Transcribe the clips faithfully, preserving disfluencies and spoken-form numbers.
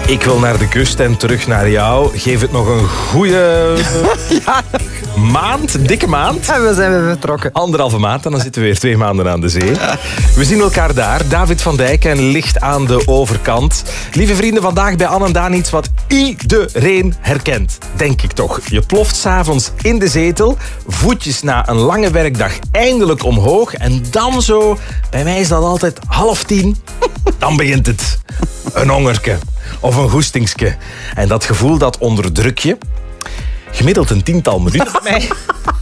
Ik wil naar de kust en terug naar jou. Geef het nog een goede Ja. maand, dikke maand. En we zijn weer vertrokken. Anderhalve maand en dan zitten we weer twee maanden aan de zee. We zien elkaar daar. David van Dijk en ligt aan de overkant. Lieve vrienden, vandaag bij Anne en Daan iets wat iedereen herkent. Denk ik toch. Je ploft 's avonds in de zetel. Voetjes na een lange werkdag eindelijk omhoog. En dan zo, bij mij is dat altijd half tien. Dan begint het. Een hongerke. Of een goestingske. En dat gevoel, dat onderdruk je. Gemiddeld een tiental minuten bij mij.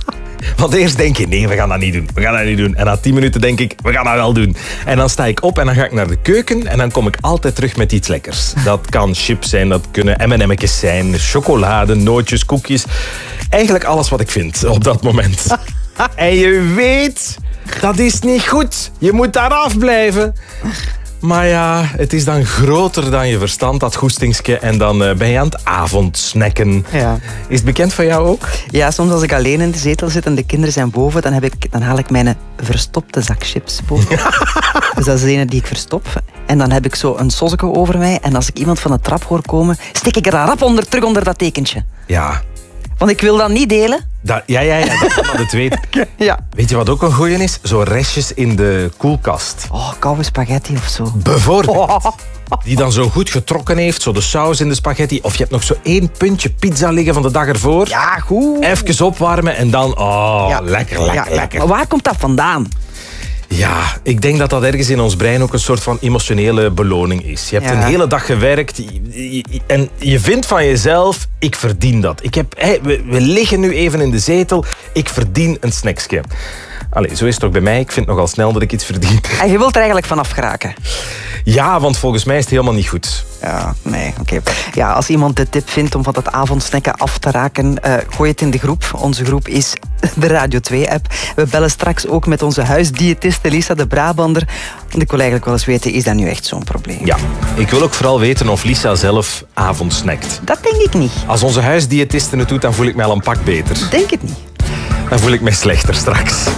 Want eerst denk je, nee, we gaan dat niet doen. We gaan dat niet doen. En na tien minuten denk ik, we gaan dat wel doen. En dan sta ik op en dan ga ik naar de keuken. En dan kom ik altijd terug met iets lekkers. Dat kan chips zijn, dat kunnen M en M'tjes zijn. Chocolade, nootjes, koekjes. Eigenlijk alles wat ik vind op dat moment. En je weet, dat is niet goed. Je moet daar afblijven. Maar ja, het is dan groter dan je verstand, dat goestingske. En dan uh, ben je aan het avondsnacken. Ja. Is het bekend van jou ook? Ja, soms als ik alleen in de zetel zit en de kinderen zijn boven, dan, heb ik, dan haal ik mijn verstopte zak chips boven. Dus dat is de ene die ik verstop. En dan heb ik zo een sosseke over mij. En als ik iemand van de trap hoor komen, steek ik er dan rap onder, terug onder dat tekentje. Ja. Want ik wil dat niet delen. Dat, ja, ja, ja, dat kan dat het weten. Ja. Weet je wat ook een goeie is? Zo restjes in de koelkast. Oh, koude spaghetti of zo. Bijvoorbeeld. Oh. Die dan zo goed getrokken heeft, zo de saus in de spaghetti. Of je hebt nog zo één puntje pizza liggen van de dag ervoor. Ja, goed. Even opwarmen en dan, oh, Ja. lekker, lekker, Ja, ja. lekker. Maar waar komt dat vandaan? Ja, ik denk dat dat ergens in ons brein ook een soort van emotionele beloning is. Je hebt Ja. een hele dag gewerkt je- je- en je vindt van jezelf, ik verdien dat. Ik heb, hey, we, we liggen nu even in de zetel, ik verdien een snacksje. Allee, zo is het ook bij mij. Ik vind nogal snel dat ik iets verdien. En je wilt er eigenlijk vanaf geraken. Ja, want volgens mij is het helemaal niet goed. Ja, nee, oké. Ja, als iemand de tip vindt om van dat avondsnacken af te raken, uh, gooi het in de groep. Onze groep is de Radio twee-app. We bellen straks ook met onze huisdiëtiste Lisa de Brabander. Want ik wil eigenlijk wel eens weten, is dat nu echt zo'n probleem? Ja, ik wil ook vooral weten of Lisa zelf avondsnackt. Dat denk ik niet. Als onze huisdiëtiste het doet, dan voel ik mij al een pak beter. Denk het niet. Dan voel ik mij slechter straks.